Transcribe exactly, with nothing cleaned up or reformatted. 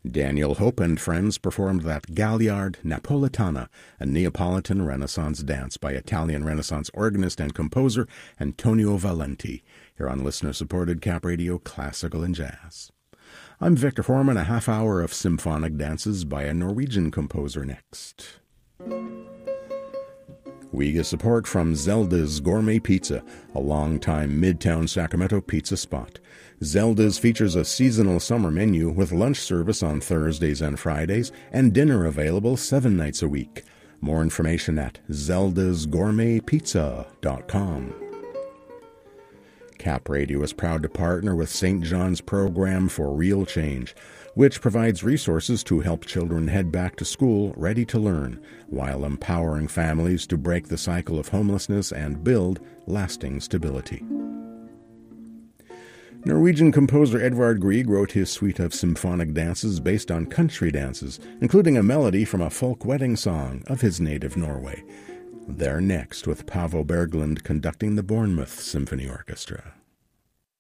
Daniel Hope and friends performed that Gagliard Napolitana, a Neapolitan Renaissance dance by Italian Renaissance organist and composer Antonio Valenti, here on listener-supported Cap Radio Classical and Jazz. I'm Victor Foreman. A half hour of symphonic dances by a Norwegian composer next. We get support from Zelda's Gourmet Pizza, a long-time Midtown Sacramento pizza spot. Zelda's features a seasonal summer menu with lunch service on Thursdays and Fridays and dinner available seven nights a week. More information at zeldas gourmet pizza dot com. Cap Radio is proud to partner with Saint John's Program for Real Change, which provides resources to help children head back to school ready to learn, while empowering families to break the cycle of homelessness and build lasting stability. Norwegian composer Edvard Grieg wrote his suite of symphonic dances based on country dances, including a melody from a folk wedding song of his native Norway. They're next with Paavo Berglund conducting the Bournemouth Symphony Orchestra.